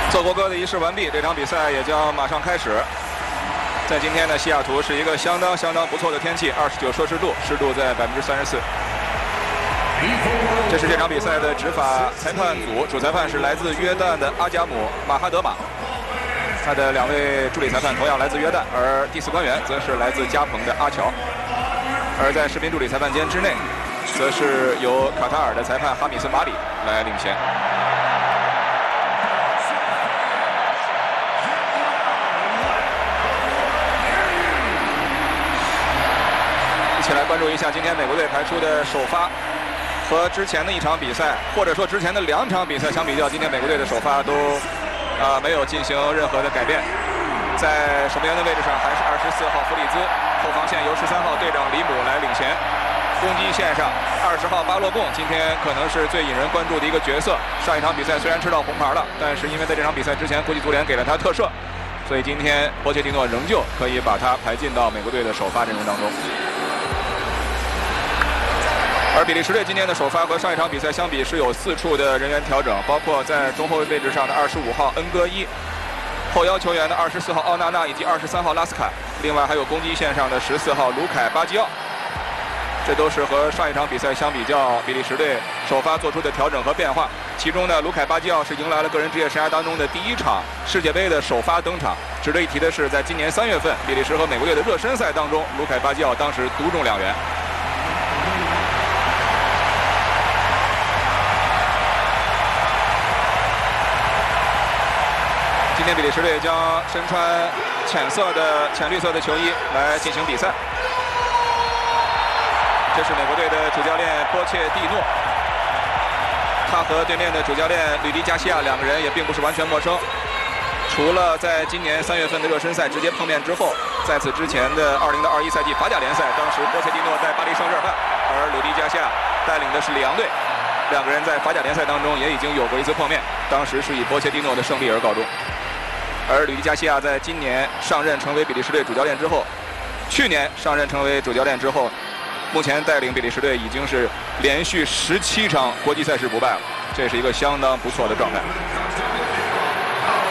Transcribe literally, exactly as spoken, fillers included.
奏国歌的仪式完毕，这场比赛也将马上开始。在今天的西雅图是一个相当相当不错的天气，二十九摄氏度，湿度在百分之三十四。这是这场比赛的执法裁判组，主裁判是来自约旦的阿贾姆·马哈德玛，他的两位助理裁判同样来自约旦，而第四官员则是来自加蓬的阿乔。而在视频助理裁判间之内，则是由卡塔尔的裁判哈米斯·马里来领衔。一起来关注一下今天美国队排出的首发。和之前的一场比赛，或者说之前的两场比赛相比较，今天美国队的首发都啊、呃、没有进行任何的改变。在守门员的位置上还是二十四号弗里兹，后防线由十三号队长里姆来领衔。攻击线上二十号巴洛贡今天可能是最引人关注的一个角色。上一场比赛虽然吃到红牌了，但是因为在这场比赛之前国际足联给了他特赦，所以今天波切蒂诺仍旧可以把他排进到美国队的首发阵容当中。而比利时队今天的首发和上一场比赛相比是有四处的人员调整，包括在中后卫位置上的二十五号恩戈伊，后腰球员的二十四号奥纳纳以及二十三号拉斯卡，另外还有攻击线上的十四号卢凯巴基奥。这都是和上一场比赛相比较，比利时队首发做出的调整和变化。其中呢，卢凯巴基奥是迎来了个人职业生涯当中的第一场世界杯的首发登场。值得一提的是，在今年三月份比利时和美国队的热身赛当中，卢凯巴基奥当时独中两元。今天比利时队将身穿浅色的浅绿色的球衣来进行比赛。这是美国队的主教练波切蒂诺，他和对面的主教练吕迪加西亚两个人也并不是完全陌生。除了在今年三月份的热身赛直接碰面之后，在此之前的二零到二一赛季法甲联赛，当时波切蒂诺在巴黎圣日耳曼，而吕迪加西亚带领的是里昂队，两个人在法甲联赛当中也已经有过一次碰面，当时是以波切蒂诺的胜利而告终。而吕迪加西亚在今年上任成为比利时队主教练之后，去年上任成为主教练之后，目前带领比利时队已经是连续十七场国际赛事不败了，这是一个相当不错的状态。